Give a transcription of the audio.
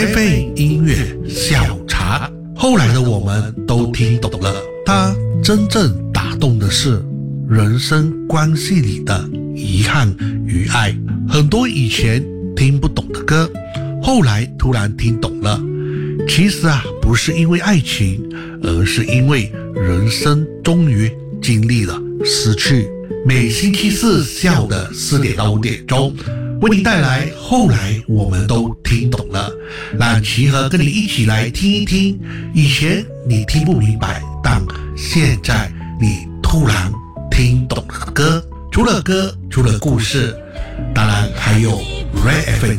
菲菲音乐下午茶。后来的我们都听懂了，它真正打动的是人生关系里的遗憾与爱。很多以前听不懂的歌，后来突然听懂了。其实不是因为爱情，而是因为人生终于经历了失去。每星期四下午的4点到5点钟，为你带来后来我们都听懂了，让齐和跟你一起来听一听以前你听不明白，但现在你突然听懂了歌。除了歌，除了故事，当然还有 Red FM